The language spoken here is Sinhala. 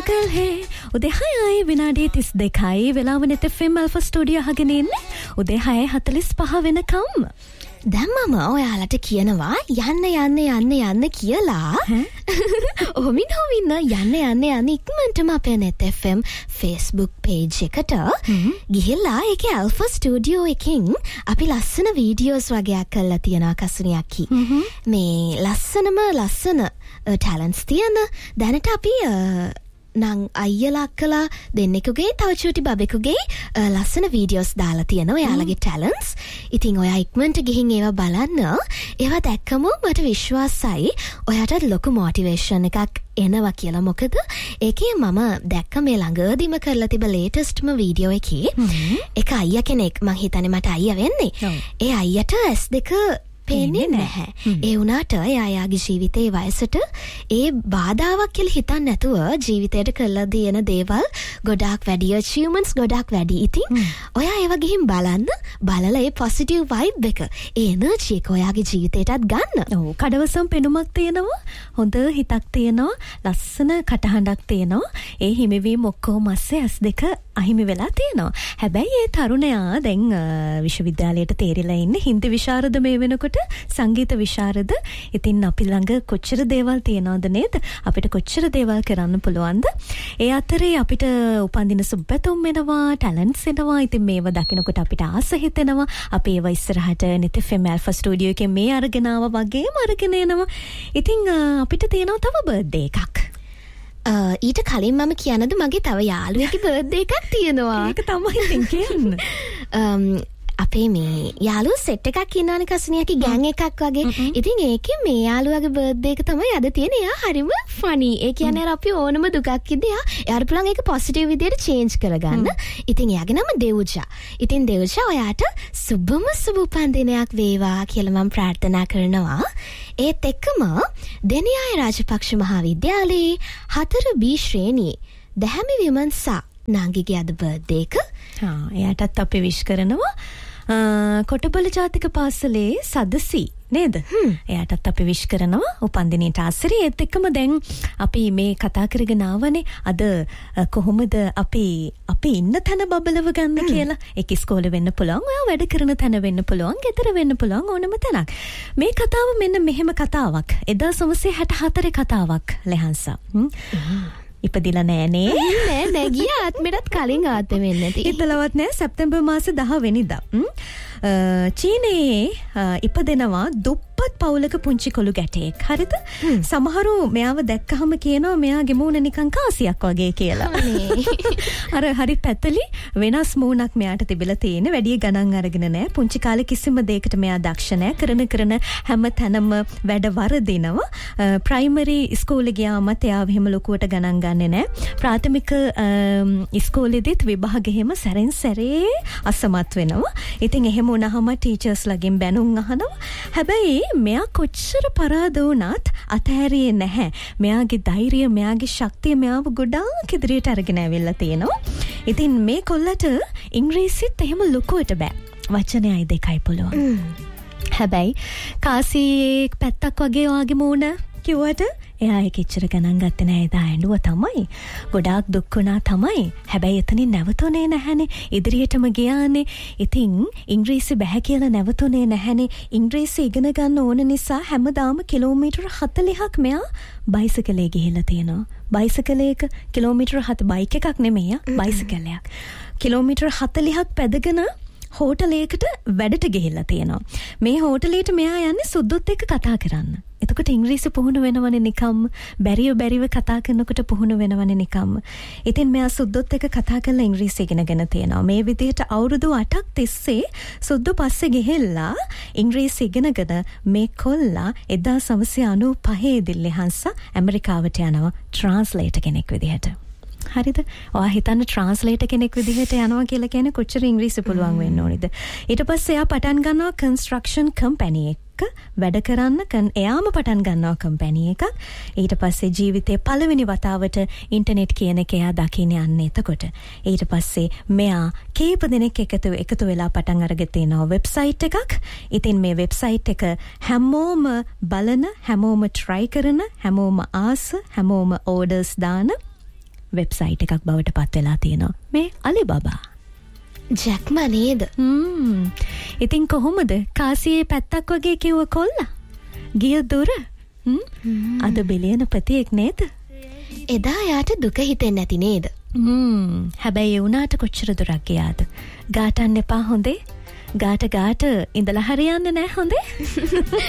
පාගල් හේ උදේ 6යි විනාඩි 32යි වෙලාව net FM Alpha Studio අහගෙන ඉන්නේ උදේ 6:45 වෙනකම්. දැන් මම ඔයාලට කියනවා යන්න කියලා. ඔමින් යන්න ඉක්මනටම අපේ net FM Facebook page එකට ගිහිල්ලා ඒකේ Alpha Studio එකකින් අපි ලස්සන වීඩියෝස් වගේක් කරලා තියනවා කසුනියක්කි. මේ ලස්සන talents තියන දැනට අපි නං අයියලා අක්කලා දෙන්නෙකුගේ තව චූටි බබෙකුගේ ලස්සන වීඩියෝස් දාලා තියෙනවා එයාලගේ talents. ඉතින් ඔයා ඉක්මනට ගිහින් ඒවා බලන්න. ඒවා දැක්කම මට විශ්වාසයි ඔයාට ලොකු මොටිවේෂන් එකක් එනවා කියලා. මොකද ඒකේ මම දැක්ක මේ ළඟදීම කරලා තිබ්බ ලේටස්ට්ම වීඩියෝ එකේ එක අයියා කෙනෙක් මං හිතන්නේ මට අයියා වෙන්නේ. ඒ අයියට S2 පේන්නේ නැහැ. ඒ වුණාට එයාගේ ජීවිතේ වයසට ඒ බාධාවක් කියලා හිතන්න නැතුව ජීවිතයට කළා දෙන දේවල් ගොඩාක් වැඩි, achievements ගොඩාක් වැඩි. ඉතින් ඔයා ඒව ගිහින් බලලා ඒ positive vibe එක, ඒ energy එක ඔයාගේ ජීවිතයටත් ගන්න. ඔව්, කඩවසම් පෙනුමක් තියෙනවා, හොඳ හිතක් තියෙනවා, ලස්සන කටහඬක් තියෙනවා. ඒ හිමිවීම ඔක්කොම ඇස්සේ S2 අහිමි වෙලා තියෙනවා. හැබැයි ඒ තරුණයා දැන් විශ්වවිද්‍යාලයට තේරිලා ඉන්නේ. හින්දි විශාරද මේ වෙනකොට සංගීත විශාරද. ඉතින් අපි ළඟ කොච්චර දේවල් තියනවද නේද? අපිට කොච්චර දේවල් කරන්න පුළුවන්ද? ඒ අතරේ අපිට උපන්දින සුබ්බතුම් වෙනවා, ටැලන්ට්ස් එනවා. ඉතින් මේව දකිනකොට අපිට ආස හිතෙනවා. අපි ඒව ඉස්සරහට net FM Alpha Studio එකේ මේ අරගෙන ආවා වගේම අරගෙන එනවා. ඉතින් අපිට තියෙනවා තව බර්ත්ඩේ එකක්. ඊට කලින් මම කියනද මගේ තව යාළුවෙක්ගේ බර්ත්ඩේ එකක් තියෙනවා. ඒක තමයි ඉතින් කියන්න. අපේ මේ යාළුවෝ සෙට් එකක් ඉන්නවනේ කසුනියකේ ගෑන් එකක් වගේ. ඉතින් ඒකේ මේ යාළුවාගේ බර්ත්ඩේ එක තමයි අද තියෙන්නේ. එයා හරිම ෆනි. ඒ කියන්නේ අපි ඕනම දුකක් ඉදී එයාට පුළුවන් ඒක පොසිටිව් විදියට චේන්ජ් කරගන්න. ඉතින් එයාගේ නම දෙවුජා. ඉතින් දෙවුජා ඔයාට සුබම සුබ උපන්දිනයක් වේවා කියලා මම ප්‍රාර්ථනා කරනවා. ඒත් එක්කම දෙනියාය රාජපක්ෂ මහාවිද්‍යාලයේ 4B ශ්‍රේණියේ දැහැමි විමර්ශා නාංගිගේ අද බර්ත්ඩේ එක. එයාටත් අපි විශ් කරනවා. කොටබල ජාතික පාසලේ සදසි නේද? එයාටත් අපි විශ් කරනවා උපන්දිනේට ආසරි. ඒත් එක්කම දැන් අපි මේ කතා කරගෙන ආවනේ අද කොහොමද අපි ඉන්න තැන බබලව ගන්න කියලා. ඒක ඉස්කෝලේ වෙන්න පුළුවන්, ඔයා වැඩ කරන තැන වෙන්න පුළුවන්, ගෙදර වෙන්න පුළුවන්, ඕනම තැනක්. මේ කතාව මෙන්න මෙහෙම කතාවක්. 1964 කතාවක් ලෙහන්සා. ඉපදිලා නෑනේ. නෑ ගිය ආත්මෙටත් කලින් ආත්මෙ වෙන්නේ නැති. ඉතලවත් නෑ. සැප්තැම්බර් මාසේ 10 වෙනිදා චීනයේ ඉපදෙනවා දුප්පත් පවුලක පුංචි කොළු ගැටයෙක්. හරිද? සමහරු මෙයාව දැක්කහම කියනවා මෙයාගේ මූණ නිකන් කාසියක් වගේ කියලා. අර හරි පැතලි වෙනස් මූණක් මෙයාට තිබිලා තියෙන. වැඩි ගණන් අරගෙන නෑ. පුංචි කාලේ කිසිම දෙයකට මෙයා දක්ෂ නෑ. කරන හැම තැනම වැඩ වරදිනවා. ප්‍රයිමරි ඉස්කෝලේ ගියාමත් එයාව එහෙම ලොකුවට ගණන් ගන්නේ නෑ. ප්‍රාථමික ඉස්කෝලේදීත් විභාගෙම සැරෙන් සැරේ අසමත් වෙනවා. ඉතින් එහෙම වුණාම ටීචර්ස්ලාගෙන් බැනුම් අහනවා. හැබැයි මෙයා කොච්චර පරාද වුණත් අතහැරියේ නැහැ. මෙයාගේ ධෛර්යය, මෙයාගේ ශක්තිය මෙයාව ගොඩාක් ඉදිරියට අරගෙන ඇවිල්ලා තියෙනවා. ඉතින් මේ කොල්ලට ඉංග්‍රීසිත් එහෙම ලොකුවට බෑ. වචනයයි දෙකයි පුළුවන්. හැබැයි කාසියේ පැත්තක් වගේ වාගේ මූණ කිව්වට එයා ඒක ඉච්චර ගණන් ගත්තේ නෑ. එදා ඇඬුවා තමයි. ගොඩාක් දුක් වුණා තමයි. හැබැයි එතනින් නැවතුනේ නැහැනේ. ඉදිරියටම ගියානේ. ඉතින් ඉංග්‍රීසි බෑ කියලා නැවතුනේ නැහැනේ. ඉංග්‍රීසි ඉගෙන ගන්න ඕන නිසා හැමදාම කිලෝමීටර් 40ක් මෙයා බයිසිකලේ ගිහිල්ලා තියෙනවා. බයිසිකලයක කිලෝමීටර් 7 බයික් එකක් නෙමෙයි බයිසිකලයක්. කිලෝමීටර් 40ක් පැදගෙන හෝටලයකට වැඩට ගිහිල්ලා තියෙනවා. මේ හෝටලයට මෙයා යන්නේ සුද්දුත් එක්ක කතා කරන්න. එතකොට ඉංග්‍රීසි පුහුණු වෙනවනේ නිකම්. බැරිව කතා කරනකොට පුහුණු වෙනවනේ නිකම්. ඉතින් මෙයා සුද්දුත් එක්ක කතා කරලා ඉංග්‍රීසි ඉගෙනගෙන තියෙනවා. මේ විදිහට අවුරුදු 8ක් තිස්සේ සුද්දු පස්සේ ගිහිල්ලා ඉංග්‍රීසි ඉගෙනගෙන මේ කොල්ලා 1995 දිල්ලේ හංසා ඇමරිකාවට යනවා ට්‍රාන්ස්ලේටර් කෙනෙක් විදිහට. හරිද? ඔයා හිතන්න ට්‍රාන්ස්ලේටර් කෙනෙක් විදිහට යනවා කියලා කියන්නේ කොච්චර ඉංග්‍රීසි පුළුවන් වෙන්න ඕනේද? ඊට පස්සේ එයා පටන් ගන්නවා කන්ස්ට්‍රක්ෂන් කම්පැනි එක වැඩ කරන්න. එයාම පටන් ගන්නවා කම්පැනි එකක්. ඊට පස්සේ ජීවිතේ පළවෙනි වතාවට ඉන්ටර්නෙට් කියන එක එයා දකින්න යන්නේ එතකොට. ඊට පස්සේ මෙයා කීප දෙනෙක් එකතු වෙලා පටන් අරගෙන තියෙනවා වෙබ්සයිට් එකක්. ඉතින් මේ වෙබ්සයිට් එක හැමෝම බලන, හැමෝම try කරන, හැමෝම ආස, හැමෝම orders දාන වෙබ්සයිට් එකක් බවට පත් වෙලා තියෙනවා. මේ අලිබබා. ජැක්ම නේද? ඉතින් කොහොමද කාසියේ පැත්තක් වගේ කිව්ව කොල්ලා? ගිය දුර. අද බිලියන ප්‍රතියෙක් නේද? එදා යාට දුක හිතෙන්නේ නැති නේද? හැබැයි ඒ වුණාට කොච්චර දුරක් ගියාද? ගාටන්න එපා හොඳේ. ගාට ඉඳලා හරියන්නේ නැහැ හොඳේ.